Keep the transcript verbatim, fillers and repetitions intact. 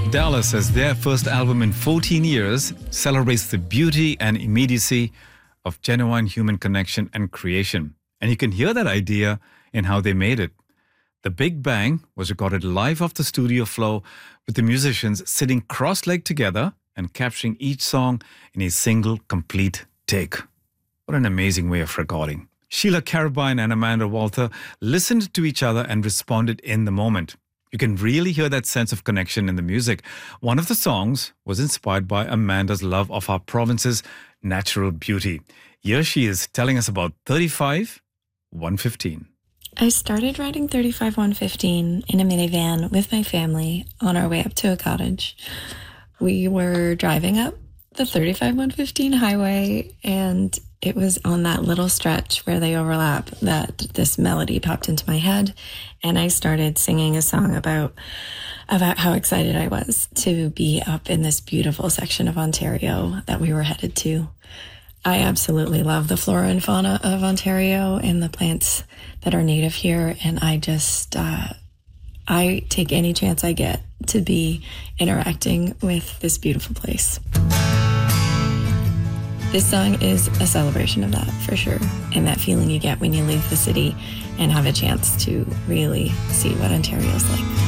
Dallas, as their first album in fourteen years, celebrates the beauty and immediacy of genuine human connection and creation. And you can hear that idea in how they made it. The Big Bang was recorded live off the studio floor with the musicians sitting cross-legged together and capturing each song in a single, complete take. What an amazing way of recording. Sheila Carabine and Amanda Walther listened to each other and responded in the moment. You can really hear that sense of connection in the music. One of the songs was inspired by Amanda's love of our province's natural beauty. Here she is telling us about thirty-five one fifteen. I started riding thirty-five one fifteen in a minivan with my family on our way up to a cottage. We were driving up the thirty-five one fifteen highway, and it was on that little stretch where they overlap that this melody popped into my head, and I started singing a song about about how excited I was to be up in this beautiful section of Ontario that we were headed to. I absolutely love the flora and fauna of Ontario and the plants that are native here, and I just, uh, I take any chance I get to be interacting with this beautiful place. This song is a celebration of that, for sure, and that feeling you get when you leave the city and have a chance to really see what Ontario's like.